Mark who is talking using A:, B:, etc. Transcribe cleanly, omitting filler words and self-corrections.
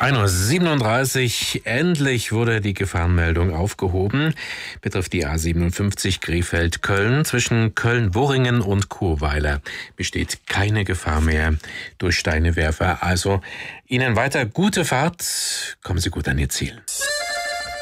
A: 1:37 Uhr. Endlich wurde die Gefahrenmeldung aufgehoben. Betrifft die A57 Krefeld-Köln. Zwischen Köln-Worringen und Churweiler besteht keine Gefahr mehr durch Steinewerfer. Also Ihnen weiter gute Fahrt. Kommen Sie gut an Ihr Ziel.